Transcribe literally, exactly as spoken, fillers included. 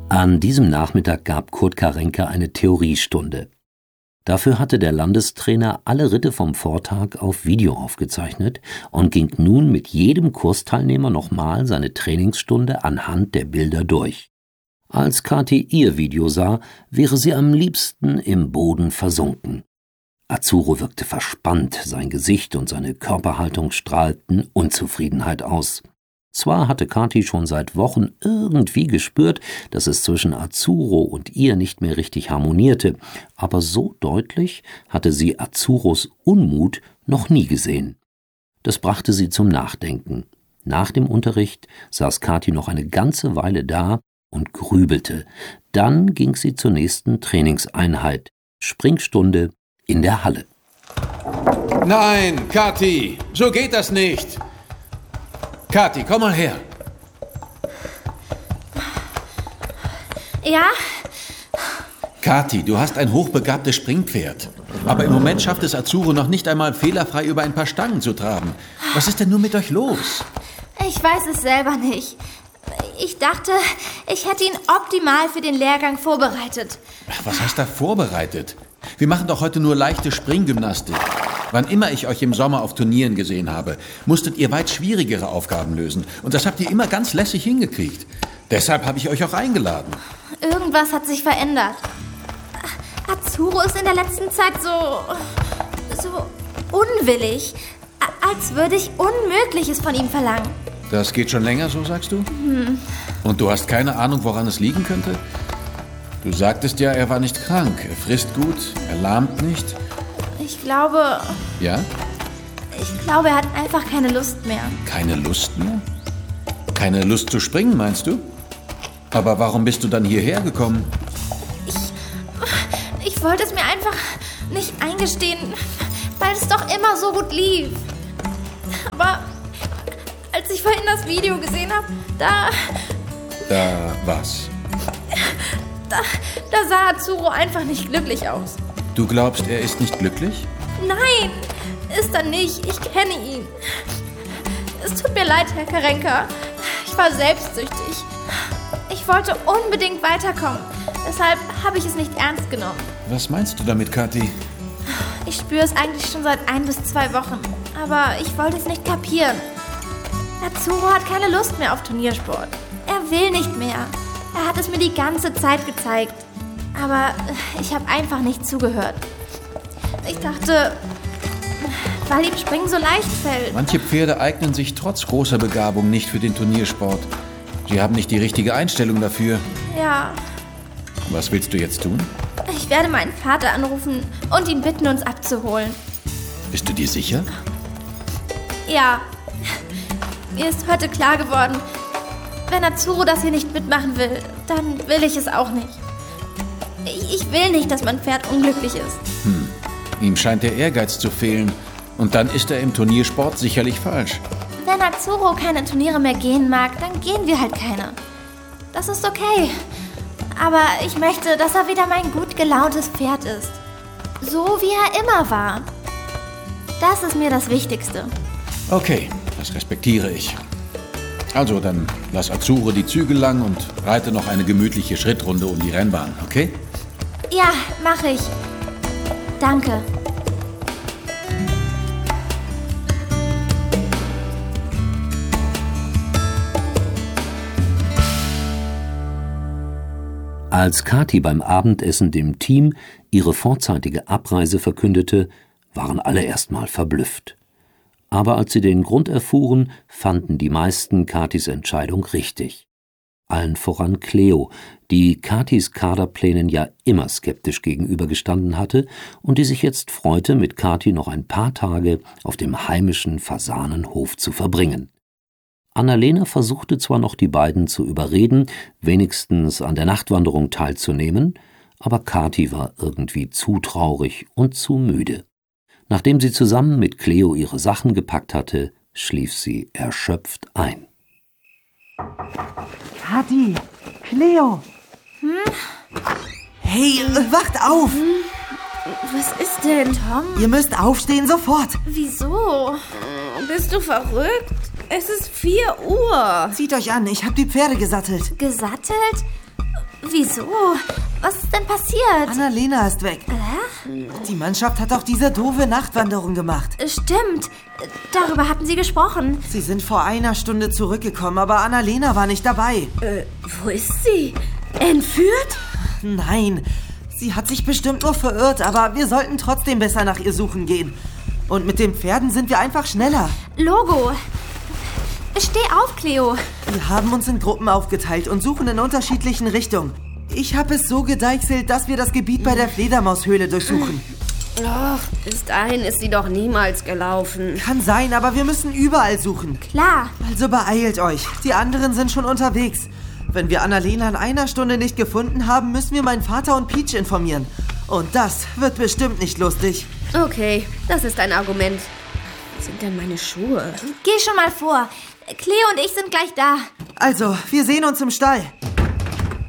An diesem Nachmittag gab Kurt Karenka eine Theoriestunde. Dafür hatte der Landestrainer alle Ritte vom Vortag auf Video aufgezeichnet und ging nun mit jedem Kursteilnehmer nochmal seine Trainingsstunde anhand der Bilder durch. Als Kathi ihr Video sah, wäre sie am liebsten im Boden versunken. Azzurro wirkte verspannt, sein Gesicht und seine Körperhaltung strahlten Unzufriedenheit aus. Zwar hatte Kathi schon seit Wochen irgendwie gespürt, dass es zwischen Azzurro und ihr nicht mehr richtig harmonierte, aber so deutlich hatte sie Azzurros Unmut noch nie gesehen. Das brachte sie zum Nachdenken. Nach dem Unterricht saß Kathi noch eine ganze Weile da und grübelte. Dann ging sie zur nächsten Trainingseinheit, Springstunde in der Halle. Nein, Kathi, so geht das nicht. Kathi, komm mal her. Ja? Kathi, du hast ein hochbegabtes Springpferd. Aber im Moment schafft es Azzurro noch nicht einmal fehlerfrei über ein paar Stangen zu traben. Was ist denn nur mit euch los? Ich weiß es selber nicht. Ich dachte, ich hätte ihn optimal für den Lehrgang vorbereitet. Was heißt da vorbereitet? Wir machen doch heute nur leichte Springgymnastik. Wann immer ich euch im Sommer auf Turnieren gesehen habe, musstet ihr weit schwierigere Aufgaben lösen. Und das habt ihr immer ganz lässig hingekriegt. Deshalb habe ich euch auch eingeladen. Irgendwas hat sich verändert. Azzurro ist in der letzten Zeit so... so unwillig. Als würde ich Unmögliches von ihm verlangen. Das geht schon länger so, sagst du? Hm. Und du hast keine Ahnung, woran es liegen könnte? Du sagtest ja, er war nicht krank. Er frisst gut, er lahmt nicht. Ich glaube... Ja? Ich glaube, er hat einfach keine Lust mehr. Keine Lust mehr? Keine Lust zu springen, meinst du? Aber warum bist du dann hierher gekommen? Ich... Ich wollte es mir einfach nicht eingestehen, weil es doch immer so gut lief. Aber als ich vorhin das Video gesehen habe, da... Da was? Da, da sah Azzurro einfach nicht glücklich aus. Du glaubst, er ist nicht glücklich? Nein, ist er nicht. Ich kenne ihn. Es tut mir leid, Herr Karenka. Ich war selbstsüchtig. Ich wollte unbedingt weiterkommen. Deshalb habe ich es nicht ernst genommen. Was meinst du damit, Kathi? Ich spüre es eigentlich schon seit ein bis zwei Wochen. Aber ich wollte es nicht kapieren. Azzurro hat keine Lust mehr auf Turniersport. Er will nicht mehr. Er hat es mir die ganze Zeit gezeigt. Aber ich habe einfach nicht zugehört. Ich dachte, weil ihm Springen so leicht fällt. Manche Pferde eignen sich trotz großer Begabung nicht für den Turniersport. Sie haben nicht die richtige Einstellung dafür. Ja. Was willst du jetzt tun? Ich werde meinen Vater anrufen und ihn bitten, uns abzuholen. Bist du dir sicher? Ja. Mir ist heute klar geworden, wenn Azzurro das hier nicht mitmachen will, dann will ich es auch nicht. Ich will nicht, dass mein Pferd unglücklich ist. Hm. Ihm scheint der Ehrgeiz zu fehlen. Und dann ist er im Turniersport sicherlich falsch. Wenn Azzurro keine Turniere mehr gehen mag, dann gehen wir halt keine. Das ist okay. Aber ich möchte, dass er wieder mein gut gelauntes Pferd ist. So wie er immer war. Das ist mir das Wichtigste. Okay, das respektiere ich. Also, dann lass Azzurro die Zügel lang und reite noch eine gemütliche Schrittrunde um die Rennbahn, okay? Ja, mache ich. Danke. Als Kathi beim Abendessen dem Team ihre vorzeitige Abreise verkündete, waren alle erstmal verblüfft. Aber als sie den Grund erfuhren, fanden die meisten Kathis Entscheidung richtig. Allen voran Cleo, die Kathis Kaderplänen ja immer skeptisch gegenübergestanden hatte und die sich jetzt freute, mit Kathi noch ein paar Tage auf dem heimischen Fasanenhof zu verbringen. Annalena versuchte zwar noch, die beiden zu überreden, wenigstens an der Nachtwanderung teilzunehmen, aber Kathi war irgendwie zu traurig und zu müde. Nachdem sie zusammen mit Cleo ihre Sachen gepackt hatte, schlief sie erschöpft ein. Kathi, Cleo! Hm? Hey, wacht auf! Hm? Was ist denn, Tom? Ihr müsst aufstehen, sofort! Wieso? Bist du verrückt? Es ist vier Uhr. Zieht euch an, ich hab die Pferde gesattelt. Gesattelt? Wieso? Was ist denn passiert? Annalena ist weg. Äh? Die Mannschaft hat auch diese doofe Nachtwanderung gemacht. Stimmt. Darüber hatten Sie gesprochen. Sie sind vor einer Stunde zurückgekommen, aber Annalena war nicht dabei. Äh, wo ist sie? Entführt? Nein, sie hat sich bestimmt nur verirrt, aber wir sollten trotzdem besser nach ihr suchen gehen. Und mit den Pferden sind wir einfach schneller. Logo. Steh auf, Cleo. Wir haben uns in Gruppen aufgeteilt und suchen in unterschiedlichen Richtungen. Ich habe es so gedeichselt, dass wir das Gebiet bei der Fledermaushöhle durchsuchen. Ach, bis dahin ist sie doch niemals gelaufen. Kann sein, aber wir müssen überall suchen. Klar. Also beeilt euch. Die anderen sind schon unterwegs. Wenn wir Annalena in einer Stunde nicht gefunden haben, müssen wir meinen Vater und Peach informieren. Und das wird bestimmt nicht lustig. Okay, das ist ein Argument. Wo sind denn meine Schuhe? Geh schon mal vor. Cleo und ich sind gleich da. Also, wir sehen uns im Stall.